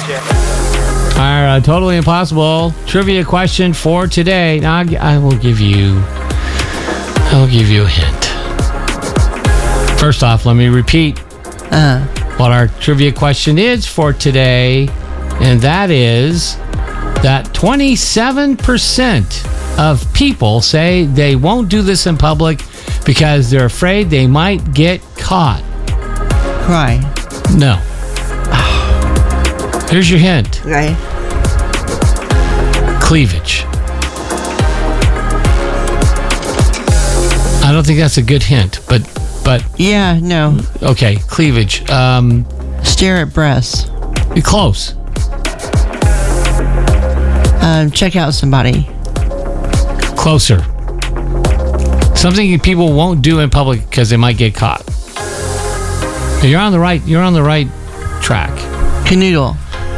Our totally impossible trivia question for today. Now, I will give you a hint. First off, let me repeat what our trivia question is for today, and that is that 27% of people say they won't do this in public because they're afraid they might get caught. Cry. No. Here's your hint. Okay. Cleavage. I don't think that's a good hint, but Yeah, no. okay, cleavage. Stare at breasts. You're close. Check out somebody. Closer. Something people won't do in public because they might get caught. You're on the right track. Canoodle.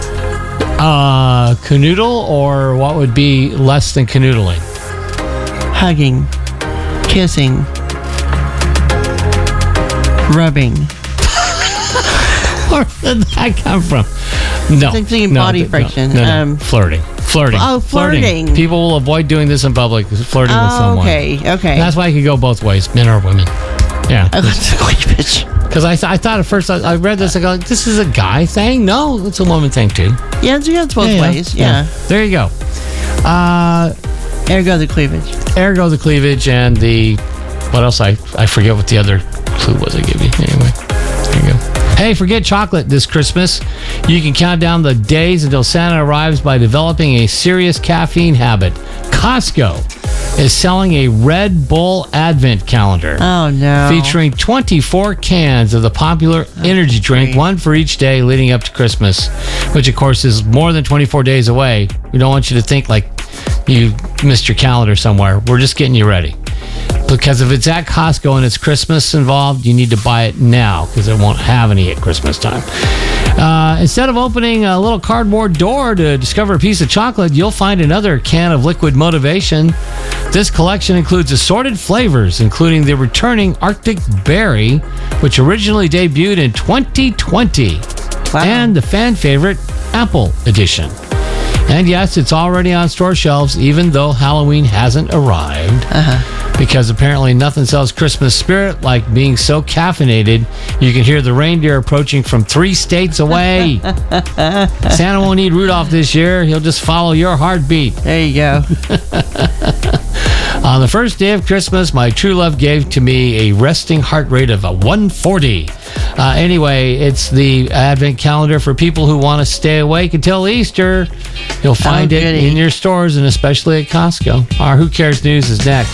Canoodle, or what would be less than canoodling? Hugging. Kissing. Rubbing. Where did that come from? No. I'm thinking body friction. No. Flirting. Oh, flirting. People will avoid doing this in public, flirting with someone. Okay. That's why it could go both ways, men or women. Yeah. Cleavage. Because I thought at first, I read this, I go, this is a guy thing? No, it's a woman thing too. Yeah, it's both ways. Yeah. There you go. Ergo the cleavage. Ergo the cleavage and the, what else? I forget what the other clue was I gave you. Anyway, there you go. Hey, forget chocolate this Christmas. You can count down the days until Santa arrives by developing a serious caffeine habit. Costco is selling a Red Bull Advent calendar. Oh, no. Featuring 24 cans of the popular energy drink, one for each day leading up to Christmas, which, of course, is more than 24 days away. We don't want you to think like you missed your calendar somewhere. We're just getting you ready. Because if it's at Costco and it's Christmas involved, you need to buy it now because it won't have any at Christmas time. Instead of opening a little cardboard door to discover a piece of chocolate, you'll find another can of liquid motivation. This collection includes assorted flavors, including the returning Arctic Berry, which originally debuted in 2020, and the fan favorite Apple Edition. And yes, it's already on store shelves, even though Halloween hasn't arrived. Because apparently nothing sells Christmas spirit like being so caffeinated you can hear the reindeer approaching from 3 states away. Santa won't need Rudolph this year. He'll just follow your heartbeat. There you go. On the first day of Christmas, my true love gave to me a resting heart rate of a 140. Anyway, it's the Advent calendar for people who want to stay awake until Easter. You'll find it in your stores and especially at Costco. Our Who Cares News is next.